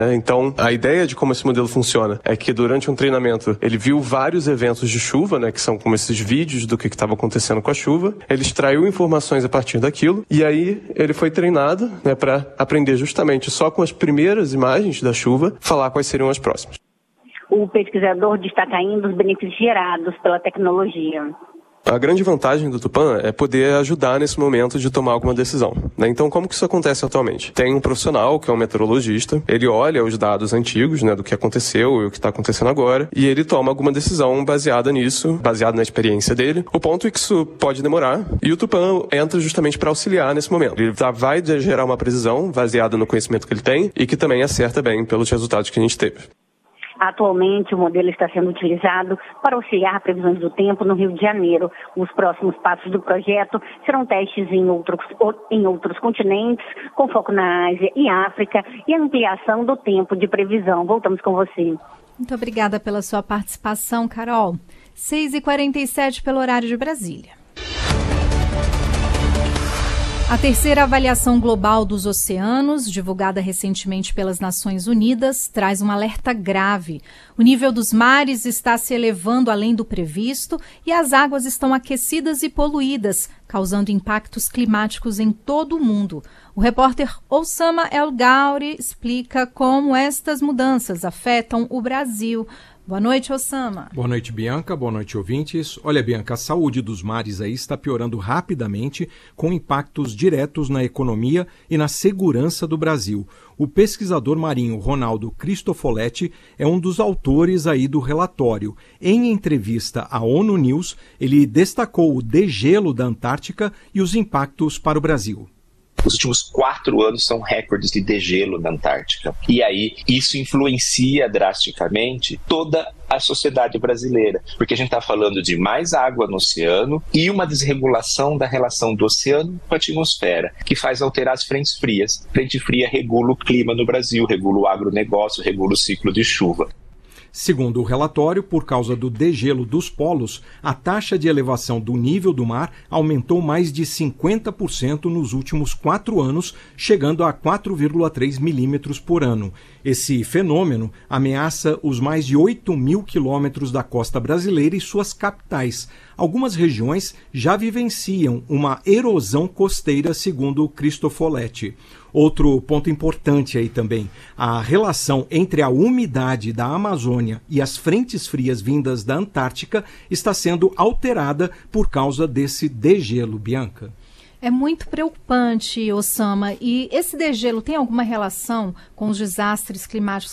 Então, a ideia de como esse modelo funciona é que durante um treinamento ele viu vários eventos de chuva, né, que são como esses vídeos do que estava acontecendo com a chuva. Ele extraiu informações a partir daquilo e aí ele foi treinado, né, para aprender justamente só com as primeiras imagens da chuva, falar quais seriam as próximas. O pesquisador destaca ainda os benefícios gerados pela tecnologia. A grande vantagem do Tupã é poder ajudar nesse momento de tomar alguma decisão, né? Então, como que isso acontece atualmente? Tem um profissional, que é um meteorologista, ele olha os dados antigos, né, do que aconteceu e o que está acontecendo agora, e ele toma alguma decisão baseada nisso, baseada na experiência dele. O ponto é que isso pode demorar, e o Tupã entra justamente para auxiliar nesse momento. Ele vai gerar uma previsão baseada no conhecimento que ele tem e que também acerta bem pelos resultados que a gente teve. Atualmente, o modelo está sendo utilizado para auxiliar previsões do tempo no Rio de Janeiro. Os próximos passos do projeto serão testes em outros continentes, com foco na Ásia e África, e a ampliação do tempo de previsão. Voltamos com você. Muito obrigada pela sua participação, Carol. 6h47 pelo horário de Brasília. A terceira avaliação global dos oceanos, divulgada recentemente pelas Nações Unidas, traz um alerta grave. O nível dos mares está se elevando além do previsto e as águas estão aquecidas e poluídas, causando impactos climáticos em todo o mundo. O repórter Oussama El Gauri explica como estas mudanças afetam o Brasil. Boa noite, Oussama. Boa noite, Bianca. Boa noite, ouvintes. Olha, Bianca, a saúde dos mares aí está piorando rapidamente, com impactos diretos na economia e na segurança do Brasil. O pesquisador marinho Ronaldo Cristofoletti é um dos autores aí do relatório. Em entrevista à ONU News, ele destacou o degelo da Antártica e os impactos para o Brasil. Os últimos 4 anos são recordes de degelo na Antártica. E aí, isso influencia drasticamente toda a sociedade brasileira, porque a gente está falando de mais água no oceano e uma desregulação da relação do oceano com a atmosfera, que faz alterar as frentes frias. Frente fria regula o clima no Brasil, regula o agronegócio, regula o ciclo de chuva. Segundo o relatório, por causa do degelo dos polos, a taxa de elevação do nível do mar aumentou mais de 50% nos últimos 4 anos, chegando a 4,3 milímetros por ano. Esse fenômeno ameaça os mais de 8 mil quilômetros da costa brasileira e suas capitais. Algumas regiões já vivenciam uma erosão costeira, segundo Cristofoletti. Outro ponto importante aí também, a relação entre a umidade da Amazônia e as frentes frias vindas da Antártica está sendo alterada por causa desse degelo, Bianca. É muito preocupante, Oussama. E esse degelo tem alguma relação com os desastres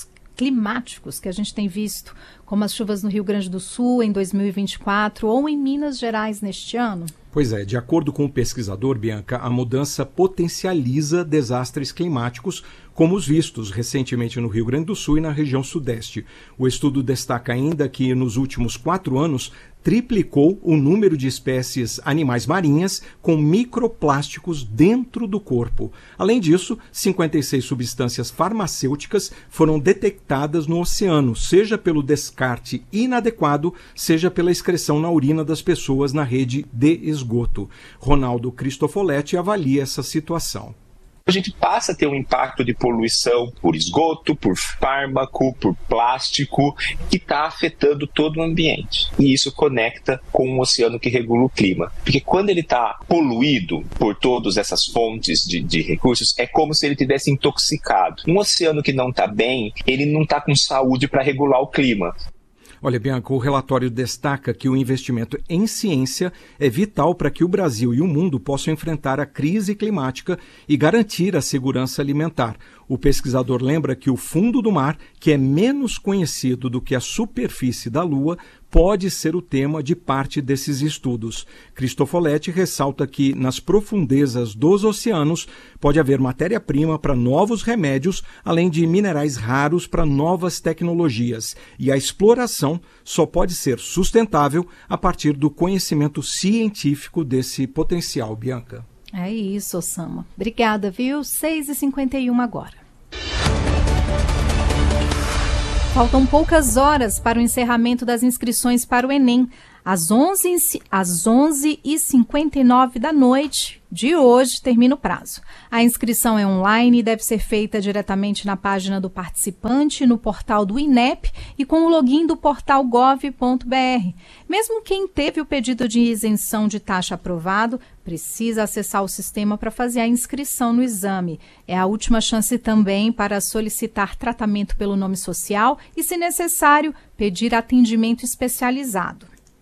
climáticos que a gente tem visto, como as chuvas no Rio Grande do Sul em 2024 ou em Minas Gerais neste ano? Pois é, de acordo com o pesquisador, Bianca, a mudança potencializa desastres climáticos, como os vistos recentemente no Rio Grande do Sul e na região sudeste. O estudo destaca ainda que nos últimos 4 anos triplicou o número de espécies animais marinhas com microplásticos dentro do corpo. Além disso, 56 substâncias farmacêuticas foram detectadas no oceano, seja pelo descarte inadequado, seja pela excreção na urina das pessoas na rede de esgoto. Ronaldo Cristofoletti avalia essa situação. A gente passa a ter um impacto de poluição por esgoto, por fármaco, por plástico, que está afetando todo o ambiente. E isso conecta com o oceano que regula o clima. Porque quando ele está poluído por todas essas fontes de recursos, é como se ele tivesse intoxicado. Um oceano que não está bem, ele não está com saúde para regular o clima. Olha, Bianca, o relatório destaca que o investimento em ciência é vital para que o Brasil e o mundo possam enfrentar a crise climática e garantir a segurança alimentar. O pesquisador lembra que o fundo do mar, que é menos conhecido do que a superfície da Lua, pode ser o tema de parte desses estudos. Cristofoletti ressalta que nas profundezas dos oceanos pode haver matéria-prima para novos remédios, além de minerais raros para novas tecnologias. E a exploração só pode ser sustentável a partir do conhecimento científico desse potencial, Bianca. É isso, Oussama. Obrigada, viu? 6h51 agora. Faltam poucas horas para o encerramento das inscrições para o Enem. Às 11h59 da noite, de hoje termina o prazo. A inscrição é online e deve ser feita diretamente na página do participante, no portal do INEP e com o login do portal gov.br. Mesmo quem teve o pedido de isenção de taxa aprovado, precisa acessar o sistema para fazer a inscrição no exame. É a última chance também para solicitar tratamento pelo nome social e, se necessário, pedir atendimento especializado.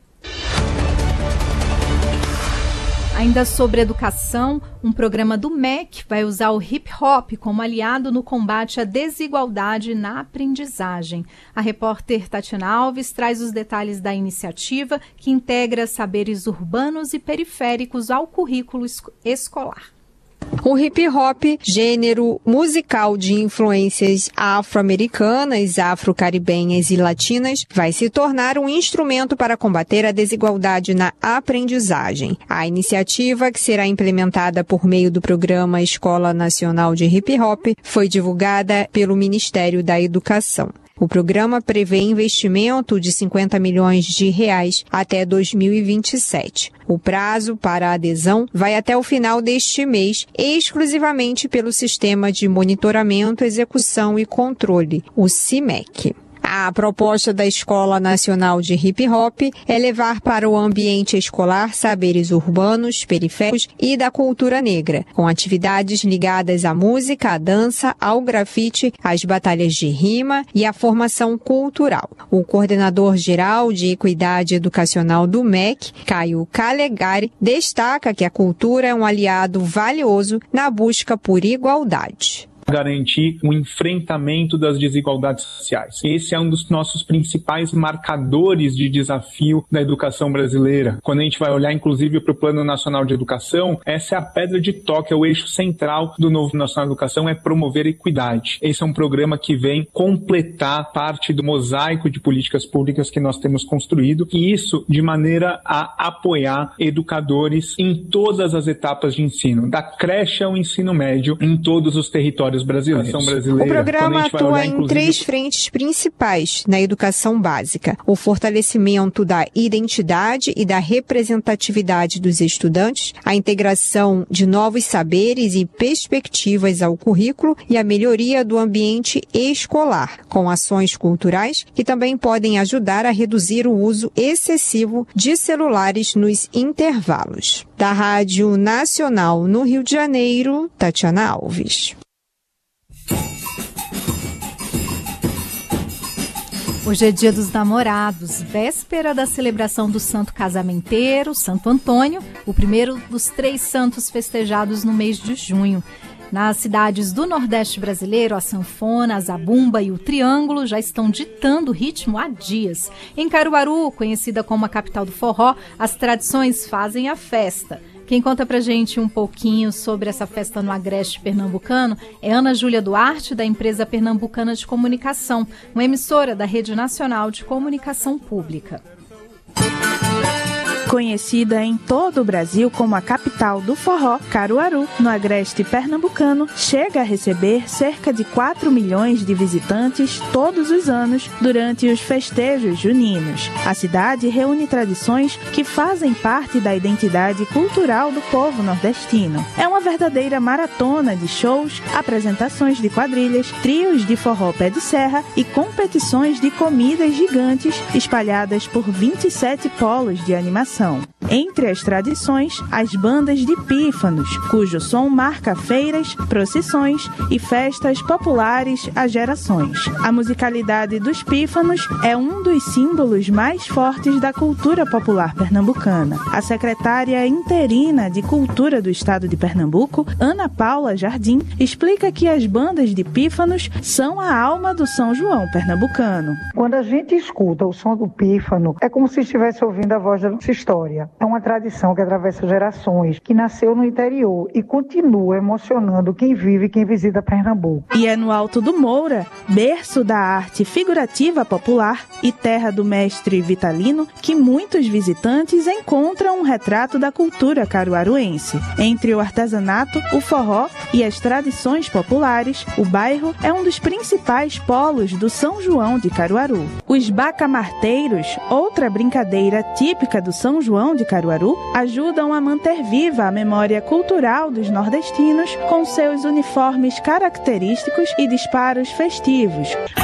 Ainda sobre educação, um programa do MEC vai usar o hip hop como aliado no combate à desigualdade na aprendizagem. A repórter Tatiana Alves traz os detalhes da iniciativa que integra saberes urbanos e periféricos ao currículo escolar. O hip hop, gênero musical de influências afro-americanas, afro-caribenhas e latinas, vai se tornar um instrumento para combater a desigualdade na aprendizagem. A iniciativa, que será implementada por meio do programa Escola Nacional de Hip Hop, foi divulgada pelo Ministério da Educação. O programa prevê investimento de R$50 milhões até 2027. O prazo para a adesão vai até o final deste mês, exclusivamente pelo Sistema de Monitoramento, Execução e Controle, o CIMEC. A proposta da Escola Nacional de Hip Hop é levar para o ambiente escolar saberes urbanos, periféricos e da cultura negra, com atividades ligadas à música, à dança, ao grafite, às batalhas de rima e à formação cultural. O coordenador geral de Equidade Educacional do MEC, Caio Calegari, destaca que a cultura é um aliado valioso na busca por igualdade. Garantir o enfrentamento das desigualdades sociais. Esse é um dos nossos principais marcadores de desafio da educação brasileira. Quando a gente vai olhar, inclusive, para o Plano Nacional de Educação, essa é a pedra de toque, é o eixo central do novo Nacional de Educação, é promover a equidade. Esse é um programa que vem completar parte do mosaico de políticas públicas que nós temos construído, e isso de maneira a apoiar educadores em todas as etapas de ensino, da creche ao ensino médio, em todos os territórios brasileiros. O programa atua em 3 frentes principais na educação básica: o fortalecimento da identidade e da representatividade dos estudantes, a integração de novos saberes e perspectivas ao currículo e a melhoria do ambiente escolar, com ações culturais que também podem ajudar a reduzir o uso excessivo de celulares nos intervalos. Da Rádio Nacional no Rio de Janeiro, Tatiana Alves. Hoje é Dia dos Namorados, véspera da celebração do santo casamenteiro, Santo Antônio, o primeiro dos 3 santos festejados no mês de junho. Nas cidades do Nordeste brasileiro, a sanfona, a zabumba e o triângulo já estão ditando o ritmo há dias. Em Caruaru, conhecida como a capital do forró, as tradições fazem a festa. Quem conta pra gente um pouquinho sobre essa festa no Agreste pernambucano é Ana Júlia Duarte, da empresa Pernambucana de Comunicação, uma emissora da Rede Nacional de Comunicação Pública. Conhecida em todo o Brasil como a capital do forró, Caruaru, no agreste pernambucano, chega a receber cerca de 4 milhões de visitantes todos os anos durante os festejos juninos. A cidade reúne tradições que fazem parte da identidade cultural do povo nordestino. É uma verdadeira maratona de shows, apresentações de quadrilhas, trios de forró pé de serra e competições de comidas gigantes espalhadas por 27 polos de animação. Entre as tradições, as bandas de pífanos, cujo som marca feiras, procissões e festas populares há gerações. A musicalidade dos pífanos é um dos símbolos mais fortes da cultura popular pernambucana. A secretária interina de Cultura do Estado de Pernambuco, Ana Paula Jardim, explica que as bandas de pífanos são a alma do São João pernambucano. Quando a gente escuta o som do pífano, é como se estivesse ouvindo a voz da nossa história. É uma tradição que atravessa gerações, que nasceu no interior e continua emocionando quem vive e quem visita Pernambuco. E é no Alto do Moura, berço da arte figurativa popular e terra do mestre Vitalino, que muitos visitantes encontram um retrato da cultura caruaruense. Entre o artesanato, o forró e as tradições populares, o bairro é um dos principais polos do São João de Caruaru. O Os bacamarteiros, outra brincadeira típica do São João de Caruaru, ajudam a manter viva a memória cultural dos nordestinos com seus uniformes característicos e disparos festivos.